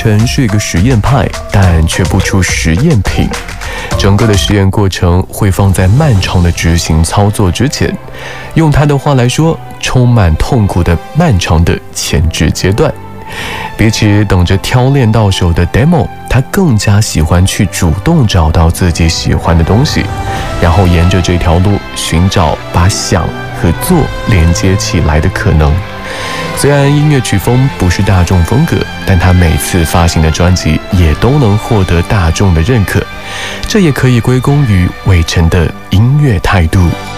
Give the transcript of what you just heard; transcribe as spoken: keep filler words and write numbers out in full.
成是一个实验派，但却不出实验品。整个的实验过程会放在漫长的执行操作之前，用他的话来说，充满痛苦的漫长的前置阶段。比起等着挑练到手的 demo， 他更加喜欢去主动找到自己喜欢的东西，然后沿着这条路寻找把想和做连接起来的可能。虽然音乐曲风不是大众风格，但他每次发行的专辑也都能获得大众的认可，这也可以归功于伟成的音乐态度。